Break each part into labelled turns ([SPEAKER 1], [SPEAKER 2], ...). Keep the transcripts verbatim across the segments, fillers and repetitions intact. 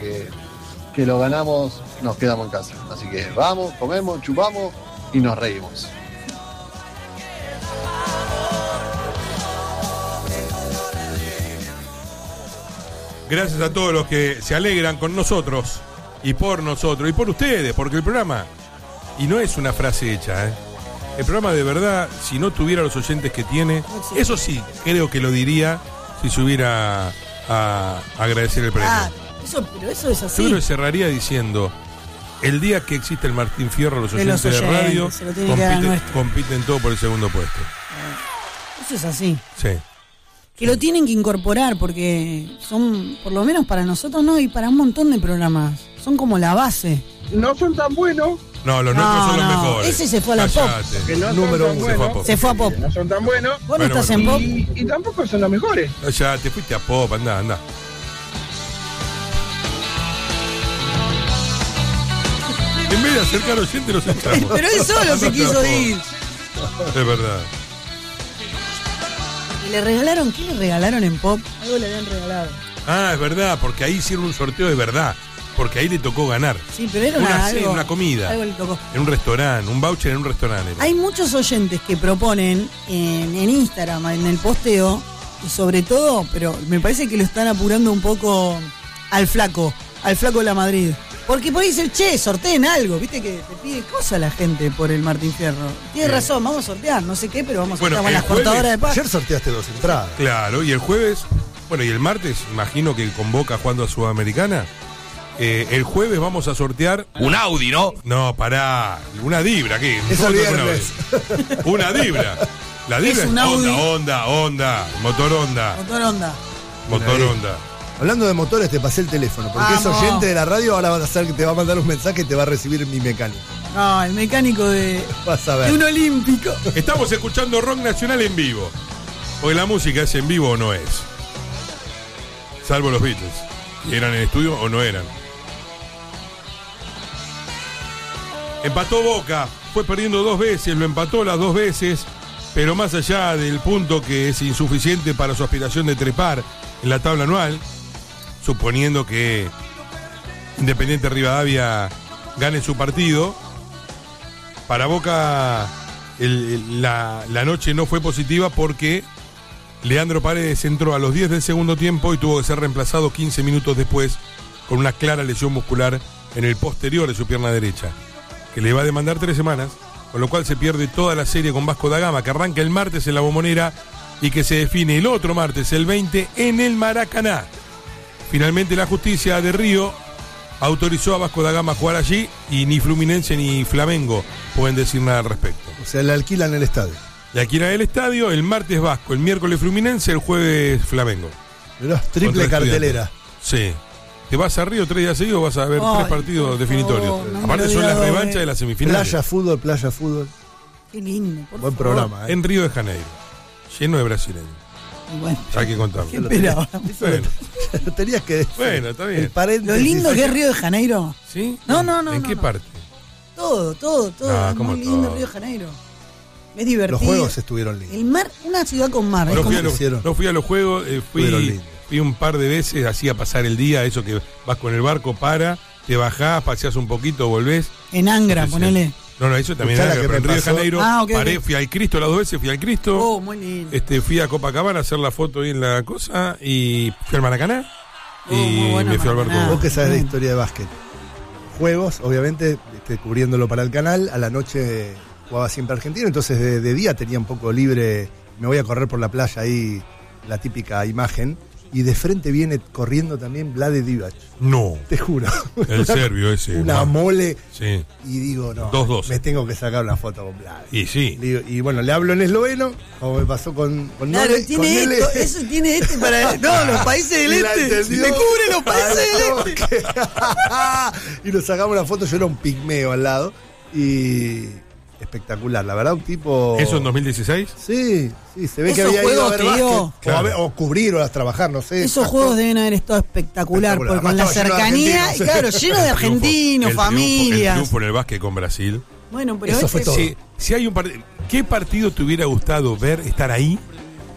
[SPEAKER 1] que, que lo ganamos, nos quedamos en casa. Así que vamos, comemos, chupamos y nos reímos.
[SPEAKER 2] Gracias a todos los que se alegran con nosotros y por nosotros y por ustedes, porque el programa, y no es una frase hecha, ¿eh? El programa de verdad, si no tuviera los oyentes que tiene, eso sí, creo que lo diría si se hubiera a, a agradecer el premio.
[SPEAKER 3] Ah, eso, pero eso es así.
[SPEAKER 2] Seguro cerraría diciendo, el día que existe el Martín Fierro, los oyentes de, los oyentes, de radio compiten, compiten todo por el segundo puesto.
[SPEAKER 3] Eso es así.
[SPEAKER 2] Sí.
[SPEAKER 3] Que lo tienen que incorporar porque son, por lo menos para nosotros no, y para un montón de programas. Son como la base.
[SPEAKER 4] No son tan buenos.
[SPEAKER 2] No, los no, nuestros son no. los mejores.
[SPEAKER 3] Ese se fue a la
[SPEAKER 2] Cállate.
[SPEAKER 3] pop.
[SPEAKER 4] Que no
[SPEAKER 2] Número
[SPEAKER 4] son tan
[SPEAKER 2] uno.
[SPEAKER 4] buenos.
[SPEAKER 2] Se fue a pop.
[SPEAKER 3] Se fue a pop.
[SPEAKER 4] No son tan buenos.
[SPEAKER 3] ¿Vos no
[SPEAKER 2] bueno,
[SPEAKER 3] estás
[SPEAKER 2] bueno.
[SPEAKER 3] en pop?
[SPEAKER 4] Y, y tampoco son los mejores.
[SPEAKER 2] Ya, te fuiste a pop, anda, anda. En vez de acercar oyentes, los echamos.
[SPEAKER 3] Pero él solo se quiso ir.
[SPEAKER 2] Es verdad.
[SPEAKER 3] ¿Y le regalaron? ¿Qué le regalaron en pop? Algo le habían regalado.
[SPEAKER 2] Ah, es verdad, porque ahí hicieron un sorteo de verdad. Porque ahí le tocó ganar.
[SPEAKER 3] Sí, pero era
[SPEAKER 2] una,
[SPEAKER 3] una,
[SPEAKER 2] cena,
[SPEAKER 3] algo,
[SPEAKER 2] una comida.
[SPEAKER 3] Algo le tocó.
[SPEAKER 2] En un restaurante, un voucher en un restaurante.
[SPEAKER 3] Hay muchos oyentes que proponen en, en Instagram, en el posteo, y sobre todo, pero me parece que lo están apurando un poco al flaco, al flaco de la Madrid. Porque por ahí dicen, che, sorteen algo, viste que te pide cosas la gente por el Martín Fierro. Tienes
[SPEAKER 2] Bien.
[SPEAKER 3] razón, vamos a sortear, no sé qué, pero vamos a
[SPEAKER 2] Bueno,
[SPEAKER 3] sortear con las
[SPEAKER 2] jueves,
[SPEAKER 3] cortadoras de paz.
[SPEAKER 5] Ayer sorteaste dos entradas.
[SPEAKER 2] Claro, y el jueves, bueno, y el martes, imagino que convoca jugando a Sudamericana. Eh, el jueves vamos a sortear
[SPEAKER 6] un Audi, ¿no?
[SPEAKER 2] No, pará, una Dibra, ¿qué?
[SPEAKER 5] Es el viernes.
[SPEAKER 2] Una Dibra. La Dibra
[SPEAKER 3] Es
[SPEAKER 2] es,
[SPEAKER 3] un Audi.
[SPEAKER 2] Honda, Honda, Honda, motor Honda,
[SPEAKER 3] Motor Honda.
[SPEAKER 2] motor
[SPEAKER 5] Ahí.
[SPEAKER 2] Honda.
[SPEAKER 5] Hablando de motores, te pasé el teléfono. Porque es
[SPEAKER 3] Vamos.
[SPEAKER 5] oyente de la radio, ahora vas a hacer que te va a mandar un mensaje y te va a recibir mi mecánico.
[SPEAKER 3] No, el mecánico de,
[SPEAKER 5] Vas a
[SPEAKER 3] de
[SPEAKER 5] ver.
[SPEAKER 3] un olímpico.
[SPEAKER 2] Estamos escuchando rock nacional en vivo. Porque la música es en vivo o no es. Salvo los Beatles. ¿Y eran en estudio o no eran? Empató Boca, fue perdiendo dos veces, lo empató las dos veces, pero más allá del punto que es insuficiente para su aspiración de trepar en la tabla anual, suponiendo que Independiente Rivadavia gane su partido, para Boca el, el, la, la noche no fue positiva porque Leandro Paredes entró a los diez del segundo tiempo y tuvo que ser reemplazado quince minutos después con una clara lesión muscular en el posterior de su pierna derecha, que le va a demandar tres semanas, con lo cual se pierde toda la serie con Vasco da Gama, que arranca el martes en la Bombonera y que se define el otro martes, el veinte, en el Maracaná. Finalmente la justicia de Río autorizó a Vasco da Gama a jugar allí y ni Fluminense ni Flamengo pueden decir nada al respecto.
[SPEAKER 5] O sea, le alquilan el estadio.
[SPEAKER 2] Y aquí en el estadio, el martes Vasco, el miércoles Fluminense, el jueves Flamengo.
[SPEAKER 5] Mirá, triple
[SPEAKER 2] Contra
[SPEAKER 5] cartelera.
[SPEAKER 2] Sí. ¿Te vas a Río tres días seguidos o vas a ver
[SPEAKER 3] Ay,
[SPEAKER 2] tres partidos
[SPEAKER 3] por
[SPEAKER 2] definitorios?
[SPEAKER 3] favor, no me
[SPEAKER 2] Aparte
[SPEAKER 3] lo
[SPEAKER 2] son las
[SPEAKER 3] digas,
[SPEAKER 2] revanchas
[SPEAKER 3] eh.
[SPEAKER 2] de las semifinales.
[SPEAKER 5] Playa, fútbol, playa, fútbol.
[SPEAKER 3] Qué lindo, por
[SPEAKER 5] Buen
[SPEAKER 3] favor.
[SPEAKER 5] programa, ¿eh?
[SPEAKER 2] En Río de Janeiro, lleno de brasileños.
[SPEAKER 3] Y bueno,
[SPEAKER 2] Hay que contarlo.
[SPEAKER 3] ¿qué esperaba?
[SPEAKER 2] Bueno,
[SPEAKER 5] Lo tenías que decir.
[SPEAKER 2] bueno, está bien.
[SPEAKER 5] El paréntesis.
[SPEAKER 3] Lo lindo que es Río de Janeiro.
[SPEAKER 2] ¿Sí?
[SPEAKER 3] No, no, no,
[SPEAKER 2] ¿En
[SPEAKER 3] no,
[SPEAKER 2] qué
[SPEAKER 3] no.
[SPEAKER 2] parte?
[SPEAKER 3] Todo, todo, todo.
[SPEAKER 2] Ah,
[SPEAKER 3] es
[SPEAKER 2] ¿cómo
[SPEAKER 3] muy lindo
[SPEAKER 2] todo?
[SPEAKER 3] Río de Janeiro. Es divertido.
[SPEAKER 5] Los juegos estuvieron lindos.
[SPEAKER 3] El mar, una ciudad con mar. es
[SPEAKER 2] No fui,
[SPEAKER 3] como-
[SPEAKER 2] a los,
[SPEAKER 5] hicieron?
[SPEAKER 2] no fui a los juegos, eh,
[SPEAKER 5] Estuvieron
[SPEAKER 2] fui,
[SPEAKER 5] lindos.
[SPEAKER 2] fui un par de veces, hacía pasar el día, eso que vas con el barco, para, te bajás, paseás un poquito, volvés.
[SPEAKER 3] En Angra,
[SPEAKER 2] No sé si-
[SPEAKER 3] ponele.
[SPEAKER 2] No, no, eso también
[SPEAKER 5] Escuchá
[SPEAKER 2] era,
[SPEAKER 5] la que
[SPEAKER 2] pero en
[SPEAKER 5] me
[SPEAKER 2] Río de
[SPEAKER 5] pasó.
[SPEAKER 2] Janeiro
[SPEAKER 3] Ah, ok,
[SPEAKER 2] paré,
[SPEAKER 3] ok.
[SPEAKER 2] fui al Cristo las dos veces, fui al Cristo.
[SPEAKER 3] Oh, muy lindo.
[SPEAKER 2] Este, fui a Copacabana a hacer la foto ahí en la cosa y fui al Maracaná
[SPEAKER 3] Oh, muy
[SPEAKER 2] y
[SPEAKER 3] bueno
[SPEAKER 2] me fui al
[SPEAKER 3] Maracaná.
[SPEAKER 2] barco.
[SPEAKER 5] Vos que sabes de
[SPEAKER 3] Bien.
[SPEAKER 5] historia de básquet. Juegos, obviamente, este, cubriéndolo para el canal. A la noche jugaba siempre Argentina, entonces de, de día tenía un poco libre. Me voy a correr por la playa ahí, la típica imagen. Y de frente viene corriendo también Vlade Divac.
[SPEAKER 2] No,
[SPEAKER 5] Te juro.
[SPEAKER 2] el serbio ese.
[SPEAKER 5] Una
[SPEAKER 2] no.
[SPEAKER 5] mole.
[SPEAKER 2] Sí,
[SPEAKER 5] Y digo, no,
[SPEAKER 2] dos dos.
[SPEAKER 5] me tengo que sacar una foto con Vlade.
[SPEAKER 2] y sí.
[SPEAKER 5] Le digo- y bueno, le hablo en esloveno, como me pasó con, con
[SPEAKER 3] Claro,
[SPEAKER 5] Nole,
[SPEAKER 3] tiene
[SPEAKER 5] con Nele.
[SPEAKER 3] esto, eso tiene este para. No, los países del
[SPEAKER 5] Y la
[SPEAKER 3] este.
[SPEAKER 5] entendió.
[SPEAKER 3] Le cubre los países
[SPEAKER 5] Al
[SPEAKER 3] del este.
[SPEAKER 5] toque. Y nos sacamos una foto, yo era un pigmeo al lado. Y espectacular, la verdad, un tipo.
[SPEAKER 2] ¿Eso en dos mil dieciséis?
[SPEAKER 5] Sí, sí, se ve
[SPEAKER 3] Esos
[SPEAKER 5] que había ido a
[SPEAKER 3] juegos,
[SPEAKER 5] ver
[SPEAKER 3] te
[SPEAKER 5] básquet,
[SPEAKER 3] digo.
[SPEAKER 5] o, a
[SPEAKER 2] Claro.
[SPEAKER 5] ver- o cubrir o a trabajar, no sé.
[SPEAKER 3] Esos juegos deben haber estado espectacular,
[SPEAKER 5] Espectacular.
[SPEAKER 3] porque con la
[SPEAKER 5] Además estaba lleno de
[SPEAKER 3] cercanía,
[SPEAKER 5] argentinos.
[SPEAKER 3] claro, lleno de
[SPEAKER 2] El triunfo-
[SPEAKER 3] argentinos,
[SPEAKER 2] el triunfo-
[SPEAKER 3] familias.
[SPEAKER 2] El triunfo en el básquet con Brasil.
[SPEAKER 3] Bueno, pero
[SPEAKER 5] Eso
[SPEAKER 3] este-
[SPEAKER 5] fue todo.
[SPEAKER 2] Si, si hay un partido, ¿qué partido te hubiera gustado ver, estar ahí?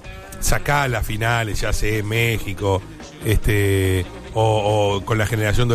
[SPEAKER 2] Sacar las finales, ya sé, México, este, o, o con la generación de